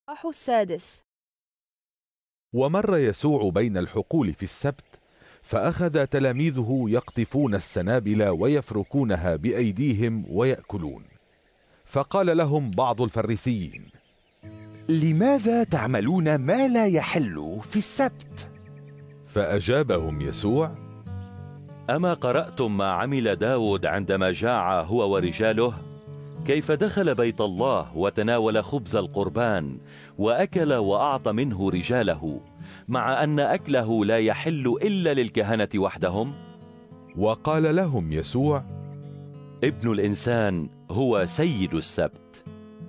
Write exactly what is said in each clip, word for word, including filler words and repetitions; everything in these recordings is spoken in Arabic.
الإصحاح السادس. ومر يسوع بين الحقول في السبت، فأخذ تلاميذه يقطفون السنابل ويفركونها بأيديهم ويأكلون. فقال لهم بعض الفريسيين: لماذا تعملون ما لا يحل في السبت؟ فأجابهم يسوع: أما قرأتم ما عمل داود عندما جاع هو ورجاله؟ كيف دخل بيت الله وتناول خبز القربان وأكل وأعطى منه رجاله، مع أن أكله لا يحل إلا للكهنة وحدهم؟ وقال لهم يسوع: ابن الإنسان هو سيد السبت.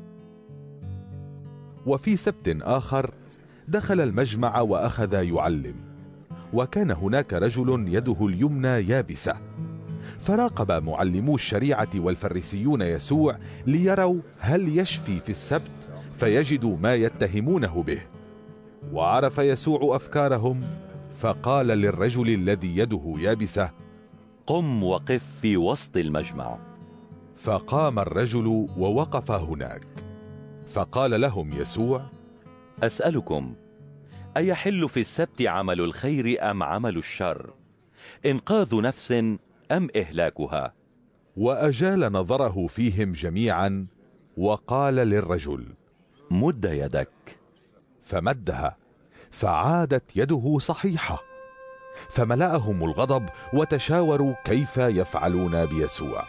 وفي سبت آخر دخل المجمع وأخذ يعلم، وكان هناك رجل يده اليمنى يابسة. فراقب معلمو الشريعة والفريسيون يسوع ليروا هل يشفي في السبت فيجدوا ما يتهمونه به. وعرف يسوع أفكارهم، فقال للرجل الذي يده يابسة: قم وقف في وسط المجمع. فقام الرجل ووقف هناك. فقال لهم يسوع: أسألكم، أيحل في السبت عمل الخير أم عمل الشر؟ إنقاذ نفس أم إهلاكها؟ وأجال نظره فيهم جميعا وقال للرجل: مد يدك. فمدها، فعادت يده صحيحة. فملأهم الغضب وتشاوروا كيف يفعلون بيسوع.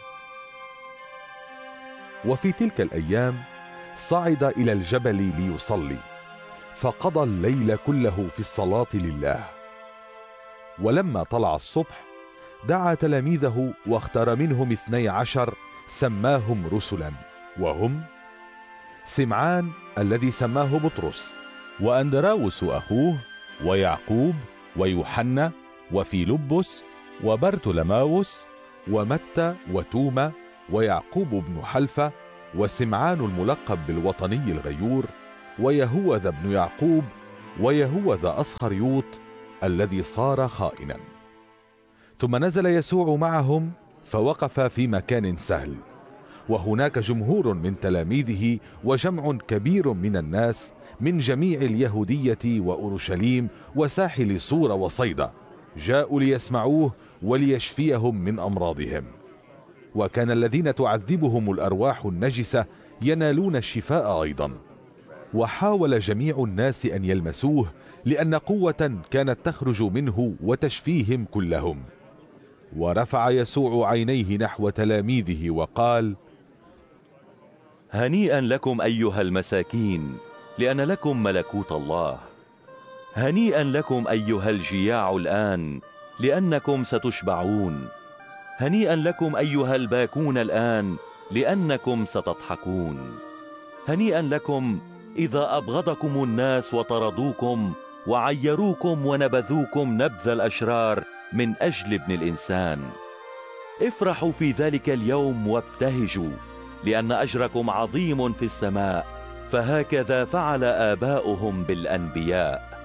وفي تلك الأيام صعد إلى الجبل ليصلي، فقضى الليل كله في الصلاة لله. ولما طلع الصبح دعا تلاميذه واختار منهم اثني عشر، سماهم رسلا، وهم سمعان الذي سماه بطرس، وأندراوس أخوه، ويعقوب، ويوحنا، وفيلبس، وبرتلماوس، ومتى، وتوما، ويعقوب بن حلفة، وسمعان الملقب بالوطني الغيور، ويهوذا بن يعقوب، ويهوذا أسخريوط الذي صار خائنا. ثم نزل يسوع معهم فوقف في مكان سهل، وهناك جمهور من تلاميذه وجمع كبير من الناس من جميع اليهودية وأورشليم وساحل صور وصيدا، جاءوا ليسمعوه وليشفيهم من أمراضهم. وكان الذين تعذبهم الأرواح النجسة ينالون الشفاء أيضا. وحاول جميع الناس أن يلمسوه، لأن قوة كانت تخرج منه وتشفيهم كلهم. ورفع يسوع عينيه نحو تلاميذه وقال: هنيئا لكم أيها المساكين، لأن لكم ملكوت الله. هنيئا لكم أيها الجياع الآن، لأنكم ستشبعون. هنيئا لكم أيها الباكون الآن، لأنكم ستضحكون. هنيئا لكم إذا أبغضكم الناس وطردوكم وعيروكم ونبذوكم نبذ الأشرار من أجل ابن الإنسان. افرحوا في ذلك اليوم وابتهجوا، لأن أجركم عظيم في السماء، فهكذا فعل آباؤهم بالأنبياء.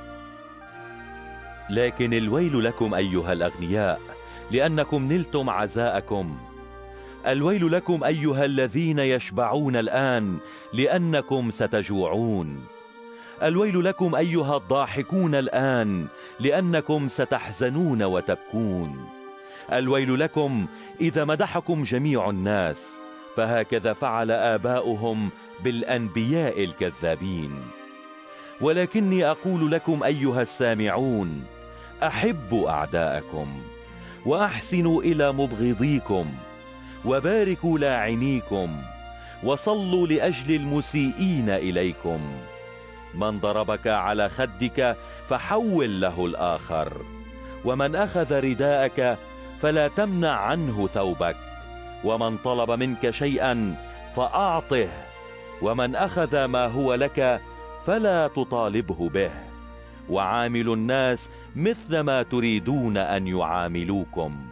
لكن الويل لكم أيها الأغنياء، لأنكم نلتم عزاءكم. الويل لكم أيها الذين يشبعون الآن، لأنكم ستجوعون. الويل لكم أيها الضاحكون الآن، لأنكم ستحزنون وتبكون. الويل لكم إذا مدحكم جميع الناس، فهكذا فعل آباؤهم بالأنبياء الكذابين. ولكني أقول لكم أيها السامعون، أحبوا أعداءكم، وأحسنوا إلى مبغضيكم، وباركوا لاعنيكم، وصلوا لأجل المسيئين إليكم. من ضربك على خدك فحول له الآخر، ومن أخذ رداءك فلا تمنع عنه ثوبك، ومن طلب منك شيئا فأعطه، ومن أخذ ما هو لك فلا تطالبه به، وعاملوا الناس مثل ما تريدون أن يعاملوكم.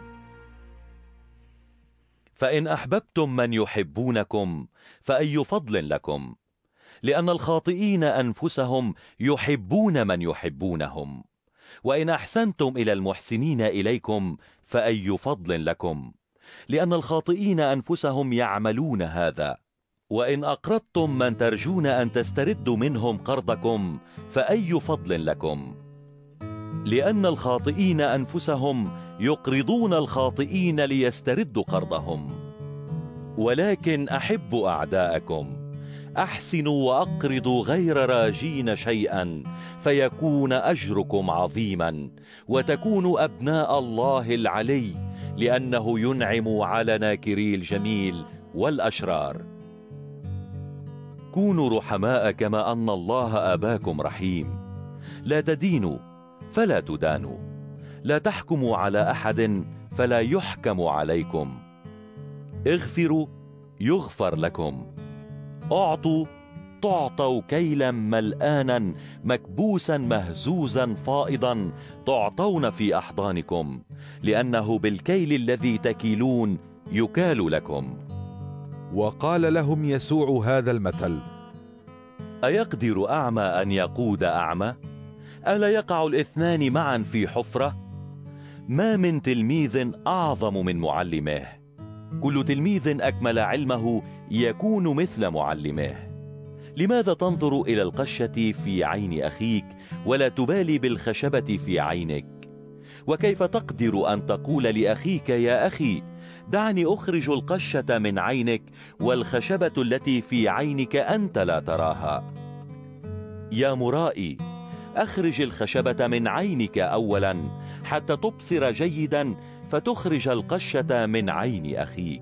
فإن أحببتم من يحبونكم فأي فضل لكم؟ لأن الخاطئين أنفسهم يحبون من يحبونهم. وإن أحسنتم إلى المحسنين إليكم فأي فضل لكم؟ لأن الخاطئين أنفسهم يعملون هذا. وإن أقرضتم من ترجون أن تستردوا منهم قرضكم فأي فضل لكم؟ لأن الخاطئين أنفسهم يقرضون الخاطئين ليستردوا قرضهم. ولكن أحبوا أعداءكم، أحسنوا وأقرضوا غير راجين شيئا، فيكون أجركم عظيما، وتكونوا أبناء الله العلي، لأنه ينعم على ناكري الجميل والأشرار. كونوا رحماء كما أن الله أباكم رحيم. لا تدينوا فلا تدانوا، لا تحكموا على أحد فلا يحكم عليكم. اغفروا يغفر لكم، اعطوا تعطوا كيلا ملآنا مكبوسا مهزوزا فائضا تعطون في أحضانكم، لأنه بالكيل الذي تكيلون يكال لكم. وقال لهم يسوع هذا المثل: أيقدر أعمى أن يقود أعمى؟ ألا يقع الاثنان معا في حفرة؟ ما من تلميذ أعظم من معلمه، كل تلميذ أكمل علمه يكون مثل معلمه. لماذا تنظر إلى القشة في عين أخيك ولا تبالي بالخشبة في عينك؟ وكيف تقدر أن تقول لأخيك يا أخي دعني أخرج القشة من عينك والخشبة التي في عينك أنت لا تراها؟ يا مرائي، أخرج الخشبة من عينك أولا حتى تبصر جيدا، فتخرج القشة من عين أخيك.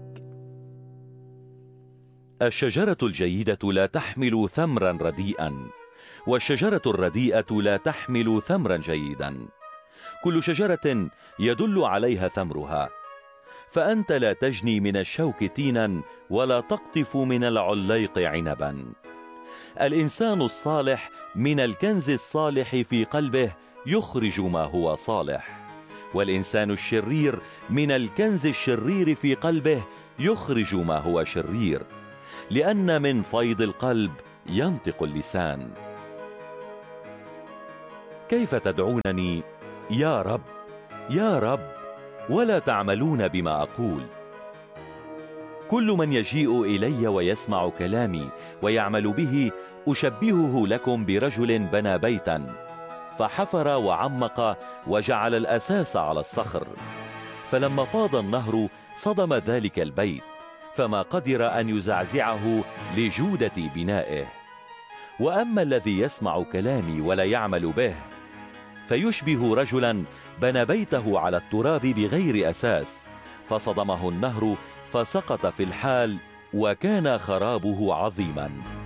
الشجرة الجيدة لا تحمل ثمرا رديئا، والشجرة الرديئة لا تحمل ثمرا جيدا. كل شجرة يدل عليها ثمرها. فأنت لا تجني من الشوك تينا ولا تقطف من العليق عنبا. الإنسان الصالح من الكنز الصالح في قلبه يخرج ما هو صالح، والإنسان الشرير من الكنز الشرير في قلبه يخرج ما هو شرير، لأن من فيض القلب ينطق اللسان. كيف تدعونني يا رب يا رب ولا تعملون بما أقول؟ كل من يجيء إلي ويسمع كلامي ويعمل به أشبهه لكم برجل بنى بيتا، فحفر وعمق وجعل الأساس على الصخر، فلما فاض النهر صدم ذلك البيت، فما قدر أن يزعزعه لجودة بنائه. وأما الذي يسمع كلامي ولا يعمل به فيشبه رجلا بنى بيته على التراب بغير أساس، فصدمه النهر فسقط في الحال، وكان خرابه عظيما.